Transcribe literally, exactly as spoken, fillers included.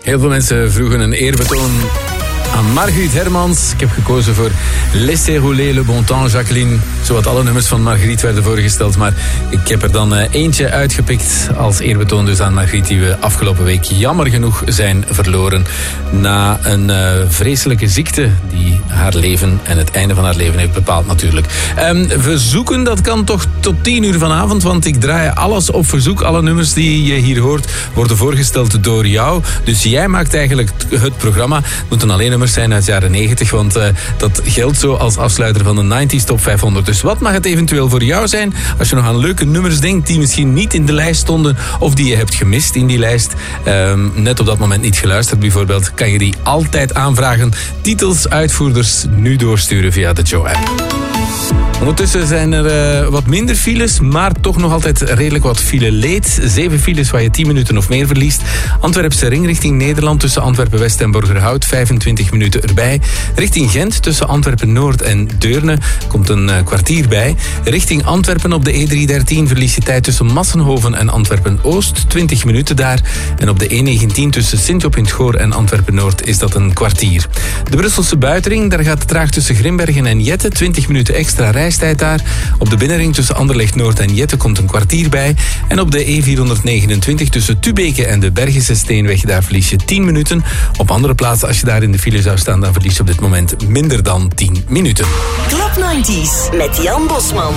Heel veel mensen vroegen een eerbetoon aan Marguerite Hermans. Ik heb gekozen voor Laissez rouler le bon temps, Jacqueline. Zowat alle nummers van Marguerite werden voorgesteld. Maar ik heb er dan uh, eentje uitgepikt als eerbetoon dus aan Marguerite, die we afgelopen week jammer genoeg zijn verloren. Na een uh, vreselijke ziekte die haar leven en het einde van haar leven heeft bepaald natuurlijk. Um, verzoeken, dat kan toch tot tien uur vanavond, want ik draai alles op verzoek. Alle nummers die je hier hoort worden voorgesteld door jou. Dus jij maakt eigenlijk het programma. Het moeten alleen nummers zijn uit de jaren negentig, want uh, dat geldt zo als afsluiter van de negentig Top vijfhonderd. Dus wat mag het eventueel voor jou zijn als je nog aan leuke nummers denkt die misschien niet in de lijst stonden of die je hebt gemist in die lijst, um, net op dat moment niet geluisterd bijvoorbeeld, kan je die altijd aanvragen. Titels, uitvoerders nu doorsturen via de Joe-app. Ondertussen zijn er uh, wat minder files, maar toch nog altijd redelijk wat file leed. Zeven files waar je tien minuten of meer verliest. Antwerpse ring richting Nederland tussen Antwerpen-West en Borgerhout, vijfentwintig minuten erbij. Richting Gent tussen Antwerpen-Noord en Deurne komt een uh, kwartier bij. Richting Antwerpen op de E driehonderddertien verlies je tijd tussen Massenhoven en Antwerpen-Oost, twintig minuten daar. En op de E negentien tussen Sint-Job in het Goor en Antwerpen-Noord is dat een kwartier. De Brusselse buitenring, daar gaat het traag tussen Grimbergen en Jette, twintig minuten extra reistijd daar. Op de binnenring tussen Anderlecht-Noord en Jette komt een kwartier bij. En op de E vierhonderdnegenentwintig tussen Tubeke en de Bergische Steenweg, daar verlies je tien minuten. Op andere plaatsen, als je daar in de file zou staan, dan verlies je op dit moment minder dan tien minuten. Club negentig met Jan Bosman.